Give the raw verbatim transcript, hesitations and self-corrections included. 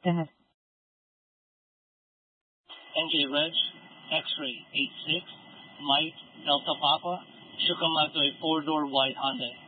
Dennis. N J Reg, X-ray eight six, Mike, Delta Papa, Shukamatsu, a four-door white Hyundai.